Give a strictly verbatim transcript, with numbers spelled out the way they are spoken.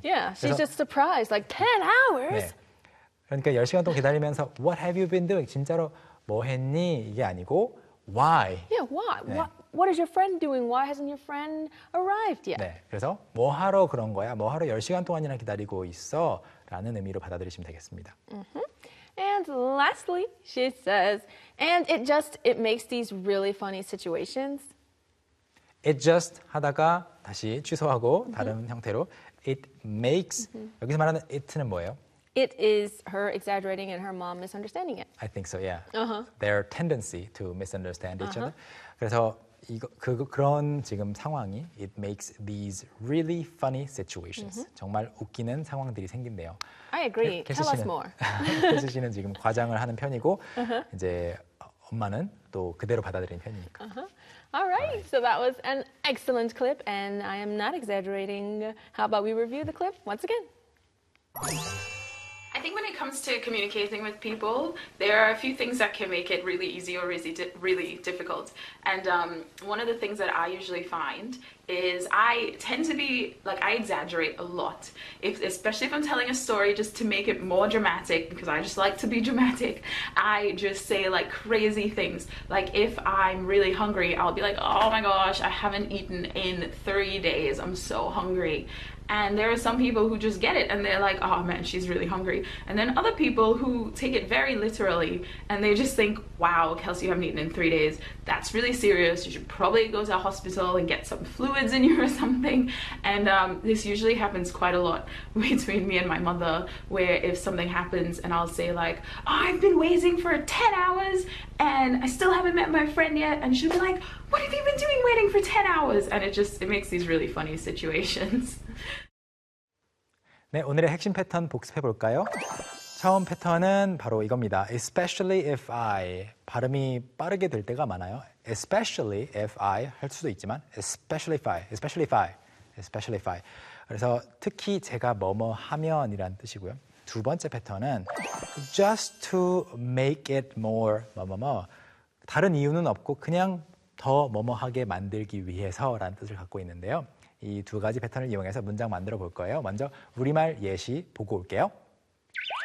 Yeah, she's 그래서, just surprised, like ten hours? 네. 그러니까 열 시간 동안 기다리면서 What have you been doing? 진짜로 뭐 했니? 이게 아니고 Why? Yeah, why? 네. What, what is your friend doing? Why hasn't your friend arrived yet? 네, 그래서 뭐 하러 그런 거야? 뭐 하러 열 시간 동안이나 기다리고 있어? 라는 의미로 받아들이시면 되겠습니다. Mm-hmm. And lastly, she says, and it just, it makes these really funny situations. It just 하다가 다시 취소하고 mm-hmm. 다른 형태로 it makes mm-hmm. 여기서 말하는 it는 뭐예요? It is her exaggerating and her mom misunderstanding it. I think so, yeah. Uh-huh. Their tendency to misunderstand each uh-huh. other. 그래서 이거 그 그런 지금 상황이 it makes these really funny situations. Mm-hmm. 정말 웃기는 상황들이 생긴대요. I agree. Tell us more. 캐스 씨는 지금 과장을 하는 편이고 uh-huh. 이제 엄마는 또 그대로 받아들이는 편이니까. Uh-huh. All right. All right, so that was an excellent clip, and I am not exaggerating. How about we review the clip once again? I think when it comes to communicating with people, there are a few things that can make it really easy or really, di- really difficult. And um, one of the things that I usually find is I tend to be, like, I exaggerate a lot. If, especially if I'm telling a story just to make it more dramatic, because I just like to be dramatic, I just say, like, crazy things. Like, if I'm really hungry, I'll be like, oh my gosh, I haven't eaten in three days. I'm so hungry. And there are some people who just get it and they're like, oh man, she's really hungry. And then other people who take it very literally and they just think, wow, Kelsey, you haven't eaten in three days. That's really serious. You should probably go to a hospital and get some fluids in you or something. And um, this usually happens quite a lot between me and my mother, where if something happens and I'll say like, oh, I've been waiting for ten hours and I still haven't met my friend yet. And she'll be like, what have you been doing waiting for ten hours? And it just, it makes these really funny situations. 네, 오늘의 핵심 패턴 복습해 볼까요? 처음 패턴은 바로 이겁니다. Especially if I. 발음이 빠르게 될 때가 많아요. Especially if I 할 수도 있지만 especially if I, especially if I, especially if I. 그래서 특히 제가 뭐뭐 하면이란 뜻이고요. 두 번째 패턴은 just to make it more 뭐뭐뭐. 다른 이유는 없고 그냥 더 뭐뭐하게 만들기 위해서라는 뜻을 갖고 있는데요. 이 두 가지 패턴을 이용해서 문장 만들어 볼 거예요. 먼저 우리말 예시 보고 올게요.